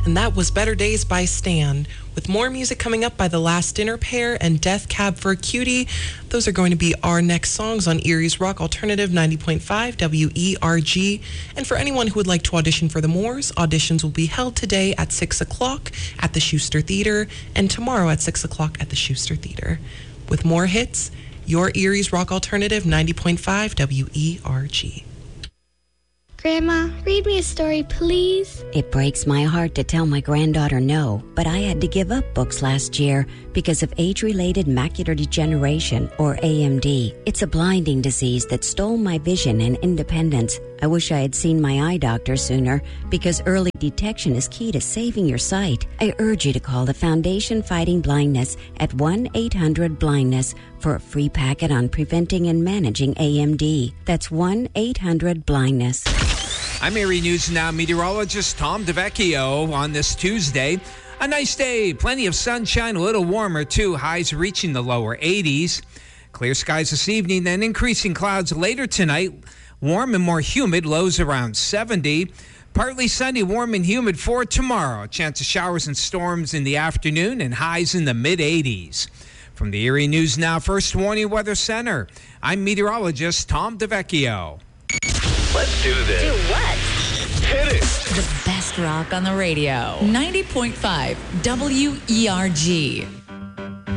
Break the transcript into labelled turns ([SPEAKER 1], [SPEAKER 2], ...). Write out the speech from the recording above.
[SPEAKER 1] And that was Better Days by Stan. With more music coming up by The Last Dinner Pair and Death Cab for a Cutie. Those are going to be our next songs on Erie's Rock Alternative 90.5 WERG. And for anyone who would like to audition for the Moors, auditions will be held today at 6 o'clock at the Schuster Theater and tomorrow at 6 o'clock at the Schuster Theater. With more hits, your Erie's Rock Alternative 90.5 WERG.
[SPEAKER 2] Grandma, read me a story, please.
[SPEAKER 3] It breaks my heart to tell my granddaughter no, but I had to give up books last year because of age-related macular degeneration, or AMD. It's a blinding disease that stole my vision and independence. I wish I had seen my eye doctor sooner because early detection is key to saving your sight. I urge you to call the Foundation Fighting Blindness at 1-800-BLINDNESS for a free packet on preventing and managing AMD. That's 1-800-BLINDNESS.
[SPEAKER 4] I'm Erie News Now meteorologist Tom DeVecchio on this Tuesday. A nice day, plenty of sunshine, a little warmer too, highs reaching the lower 80s. Clear skies this evening, then increasing clouds later tonight. Warm and more humid, lows around 70. Partly sunny, warm and humid for tomorrow. Chance of showers and storms in the afternoon and highs in the mid-80s. From the Erie News Now First Warning Weather Center, I'm meteorologist Tom DeVecchio.
[SPEAKER 5] Let's do this.
[SPEAKER 6] Do what?
[SPEAKER 5] Hit it.
[SPEAKER 6] The best rock on the radio. 90.5 WERG.